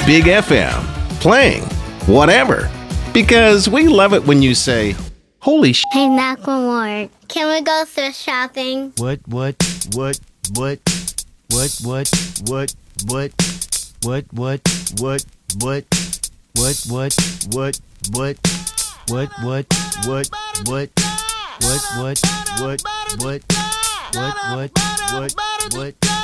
Big FM, playing whatever. Because we love it when you say, holy sh. Hey, Macklemore, can we go thrift shopping? What? What?